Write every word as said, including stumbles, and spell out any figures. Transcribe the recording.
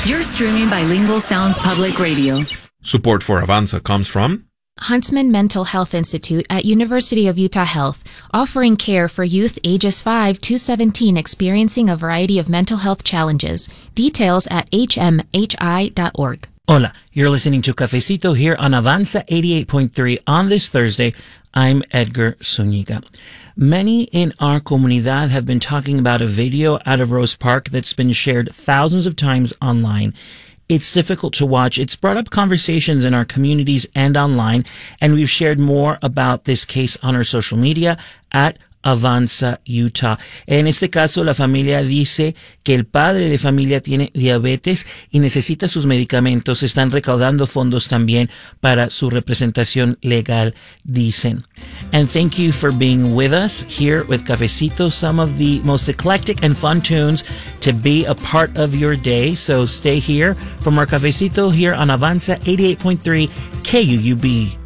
You're streaming Bilingual Sounds Public Radio. Support for Avanza comes from Huntsman Mental Health Institute at University of Utah Health, offering care for youth ages five to seventeen experiencing a variety of mental health challenges. Details at h m h i dot org. Hola, you're listening to Cafecito here on Avanza eighty-eight point three on this Thursday. I'm Edgar Zuniga. Many in our comunidad have been talking about a video out of Rose Park that's been shared thousands of times online. It's difficult to watch. It's brought up conversations in our communities and online, and we've shared more about this case on our social media at Avanza Utah. En este caso, la familia dice que el padre de familia tiene diabetes y necesita sus medicamentos. Están recaudando fondos también para su representación legal, dicen. And thank you for being with us here with Cafecito, some of the most eclectic and fun tunes to be a part of your day. So stay here from our Cafecito here on Avanza eighty-eight point three K U U B.